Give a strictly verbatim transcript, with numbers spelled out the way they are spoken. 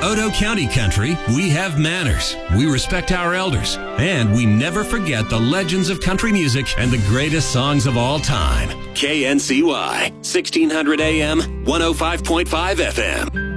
Odo County Country, we have manners, we respect our elders, and we never forget the legends of country music and the greatest songs of all time. K N C Y, sixteen hundred A M, one oh five point five F M.